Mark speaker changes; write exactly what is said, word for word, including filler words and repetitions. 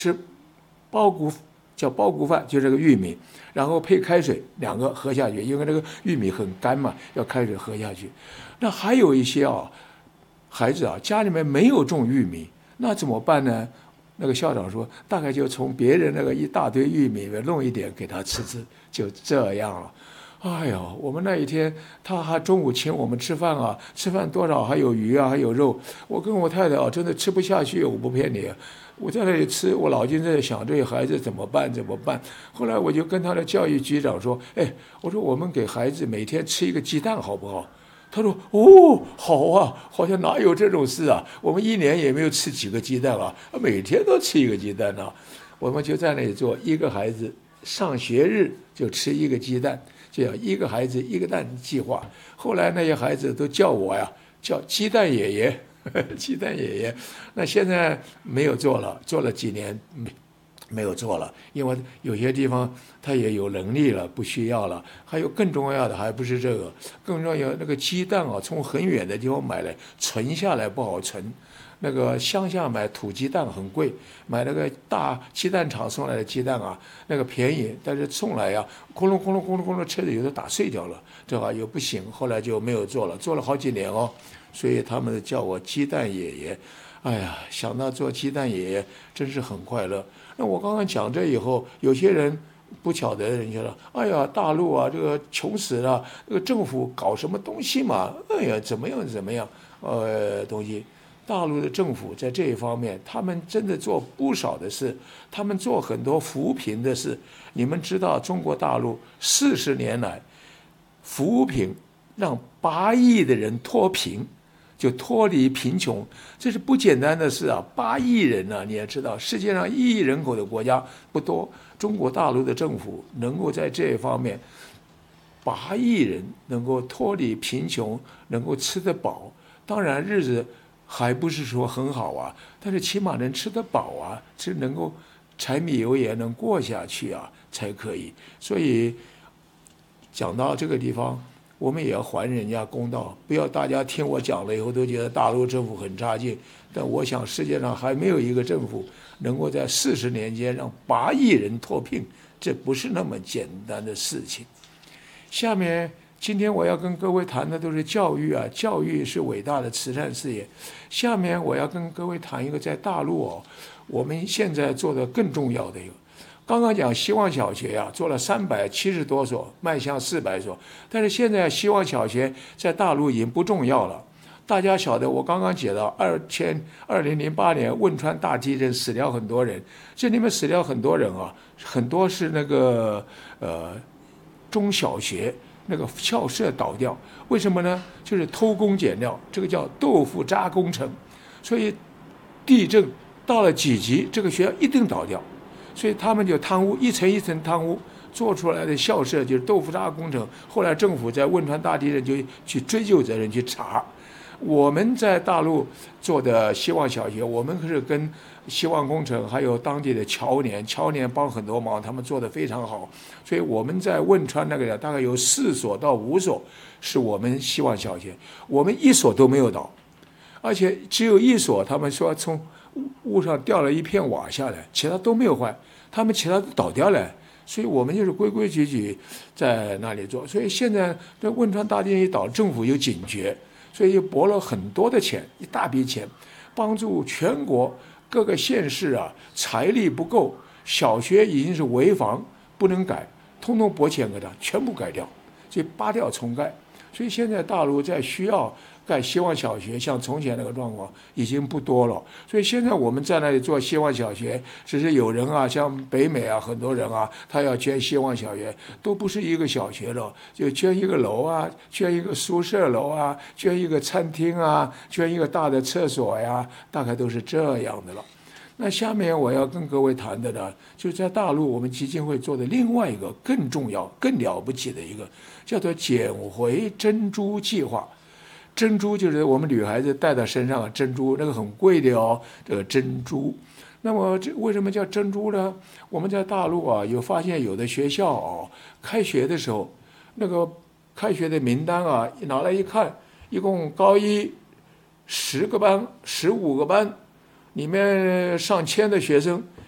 Speaker 1: 吃包谷，叫包谷饭，就这个玉米，然后配开水，两个喝下去，因为这个玉米很干嘛，要开水喝下去。那还有一些啊，孩子啊，家里面没有种玉米，那怎么办呢？那个校长说，大概就从别人那个一大堆玉米弄一点给他吃吃，就这样了。哎呦，我们那一天他还中午请我们吃饭啊，吃饭多少还有鱼啊，还有肉。我跟我太太啊，真的吃不下去，我不骗你。我在那里吃，我老经在想这些孩子怎么办怎么办。后来我就跟他的教育局长说，哎，我说我们给孩子每天吃一个鸡蛋好不好？他说：“哦，好啊，好像哪有这种事啊？我们一年也没有吃几个鸡蛋啊，每天都吃一个鸡蛋啊。”我们就在那里做，一个孩子上学日就吃一个鸡蛋，这样一个孩子一个蛋计划。后来那些孩子都叫我呀，叫鸡蛋爷爷，鸡蛋爷爷。那现在没有做了，做了几年没。没有做了，因为有些地方他也有能力了，不需要了。还有更重要的，还不是这个，更重要那个鸡蛋啊，从很远的地方买来，存下来不好存。那个乡下买土鸡蛋很贵，买那个大鸡蛋厂送来的鸡蛋啊，那个便宜，但是送来呀、啊，咕隆咕隆咕隆咕隆，车子有的打碎掉了，这话又不行，后来就没有做了，做了好几年哦，所以他们叫我鸡蛋爷爷。哎呀，想到做鸡蛋爷爷真是很快乐。那我刚刚讲这以后，有些人不晓得，人家说：“哎呀，大陆啊，这个穷死了，这个政府搞什么东西嘛？哎呀，怎么样怎么样？呃，东西，大陆的政府在这一方面，他们真的做不少的事，他们做很多扶贫的事。你们知道，中国大陆四十年来扶贫让八亿的人脱贫。”就脱离贫穷，这是不简单的事啊！八亿人呢、啊，你也知道，世界上一亿人口的国家不多，中国大陆的政府能够在这一方面，八亿人能够脱离贫穷，能够吃得饱，当然日子还不是说很好啊，但是起码能吃得饱啊，是能够柴米油盐能过下去啊，才可以。所以讲到这个地方。我们也要还人家公道，不要大家听我讲了以后都觉得大陆政府很差劲。但我想世界上还没有一个政府能够在四十年间让八亿人脱贫，这不是那么简单的事情。下面今天我要跟各位谈的都是教育啊，教育是伟大的慈善事业。下面我要跟各位谈一个在大陆哦，我们现在做的更重要的一个。刚刚讲希望小学呀、啊，做了三百七十多所，迈向四百所。但是现在希望小学在大陆已经不重要了。大家晓得，我刚刚解到二千二零零八年汶川大地震死了很多人，这里面死了很多人啊，很多是那个呃中小学那个校舍倒掉，为什么呢？就是偷工减料，这个叫豆腐渣工程。所以地震到了几级，这个学校一定倒掉。所以他们就贪污，一层一层贪污做出来的校舍就是豆腐渣工程。后来政府在汶川大地震就去追究责任去查。我们在大陆做的希望小学，我们是跟希望工程还有当地的侨联，侨联帮很多忙，他们做得非常好。所以我们在汶川那个大概有四所到五所是我们希望小学，我们一所都没有倒，而且只有一所他们说从屋上掉了一片瓦下来，其他都没有坏，他们其他都倒掉了，所以我们就是规规矩矩在那里做。所以现在这汶川大地震一倒，政府有警觉，所以又拨了很多的钱，一大笔钱，帮助全国各个县市啊，财力不够，小学已经是危房不能改，通通拨钱给他，全部改掉，所以扒掉重盖。所以现在大陆在需要盖希望小学，像从前那个状况已经不多了。所以现在我们在那里做希望小学，只是有人啊，像北美啊，很多人啊，他要捐希望小学，都不是一个小学了，就捐一个楼啊，捐一个宿舍楼啊，捐一个餐厅啊，捐一个大的厕所呀，大概都是这样的了。那下面我要跟各位谈的呢，就是在大陆我们基金会做的另外一个更重要、更了不起的一个，叫做捡回珍珠计划。珍珠就是我们女孩子戴在身上的珍珠，那个很贵的哦，这个珍珠。那么这为什么叫珍珠呢？我们在大陆啊，有发现有的学校啊，开学的时候，那个开学的名单啊，拿来一看，一共高一十个班、十五个班，里面上千的学生，